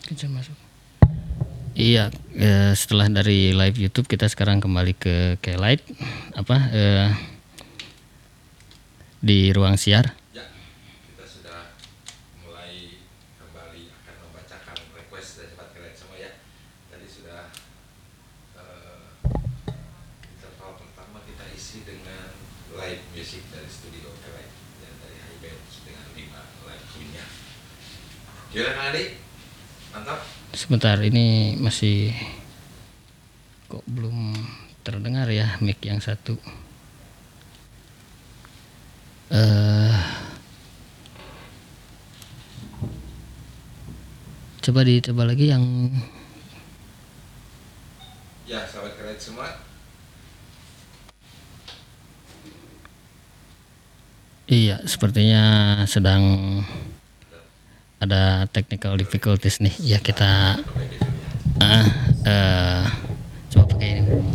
Bisa masuk. Iya, setelah dari live YouTube kita sekarang kembali ke Live di ruang siar. Ya, kita sudah mulai kembali akan membacakan request dari sahabat kalian semua ya. Tadi sudah interval pertama kita isi dengan live music dari studio kalian dan dari High Band dengan 5 live queen-nya. Gimana Kang Adi? Mantap. Sebentar, ini masih kok belum terdengar ya mic yang satu. Coba dicoba lagi yang. Ya, sahabat kalian semua. Iya, sepertinya sedang ada technical difficulties nih. Ya kita coba pakai ini.